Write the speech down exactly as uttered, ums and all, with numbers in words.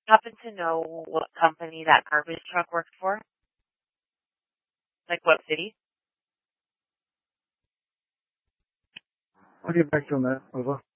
happen to know what company that garbage truck worked for? Like what city? I'll get back to you on that. Over.